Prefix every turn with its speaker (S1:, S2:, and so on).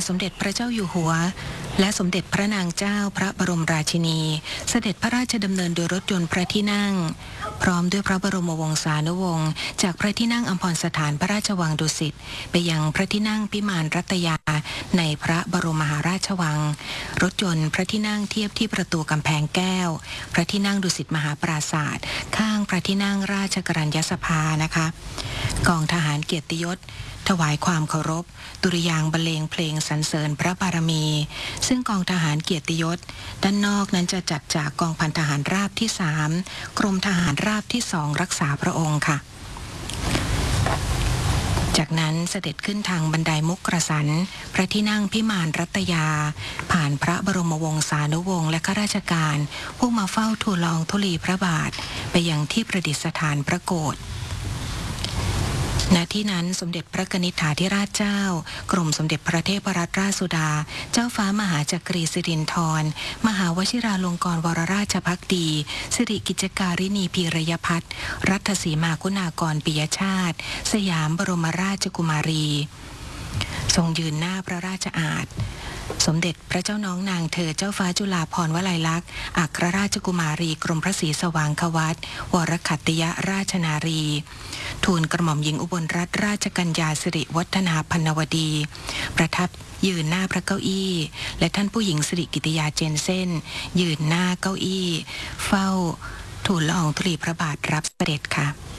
S1: สมเด็จพระเจ้าอยู่หัวและสมเด็จพระนางเจ้าพระบรมราชินีเสด็จพระราชดำเนินโดยรถยนต์พระที่นั่งพร้อมด้วยพระบรมวงศานุวงศ์จากพระที่นั่งอัมพรสถานพระราชวังดุสิตไปยังพระที่นั่งพิมานรัตยาในพระบรมมหาราชวังรถยนต์พระที่นั่งเทียบที่ประตูกำแพงแก้วพระที่นั่งดุสิตมหาปราศาสตร์ข้างพระที่นั่งราชกรัญญสภานะคะกองทหารเกียรติยศถวายความเคารพดุริยางค์บรรเลงเพลงสรรเสริญพระบารมีซึ่งกองทหารเกียรติยศด้านนอกนั้นจะจัดจากกองพันทหารราบที่3กรมทหารราบที่2รักษาพระองค์ค่ะจากนั้นเสด็จขึ้นทางบันไดมุกกระสันพระที่นั่งพิมานรัตยาผ่านพระบรมวงศานุวงศ์และข้าราชการผู้มาเฝ้าทูลละอองธุลีพระบาทไปยังที่ประดิษฐานพระโกฐณที่นั้นสมเด็จพระกนิษฐาธิราชเจ้ากรมสมเด็จพระเทพรัตนราชสุดาเจ้าฟ้ามหาจักรีสิรินธรมหาวชิราลงกรณ์วรราชภักดีสิริกิจการินีพีรยพัฒน์รัตสีมาคุณากรปิยชาติสยามบรมราชกุมารีทรงยืนหน้าพระราชอาณสมเด็จพระเจ้าน้องนางเธอเจ้าฟ้าจุฬาภรณ์วลัยลักษณ์อัครราชกุมารีกรมพระศรีสว่างควัตรวรขัตติยราชนารีทูลกระหม่อมหญิงอุบลรัตนราชกัญญาสิริวัฒนาพันวดีประทับยืนหน้าพระเก้าอี้และท่านผู้หญิงสิริกิติยาเจนเซ่นยืนหน้าเก้าอี้เฝ้าทูลละอองธุลีพระบาทรับเสด็จค่ะ